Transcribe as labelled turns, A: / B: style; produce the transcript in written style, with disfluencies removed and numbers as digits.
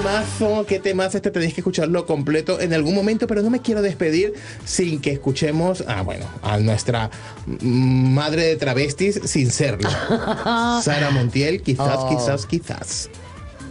A: qué temazo, este tenéis que escucharlo completo en algún momento, pero no me quiero despedir sin que escuchemos a nuestra madre de travestis sin serlo. Sara Montiel, quizás.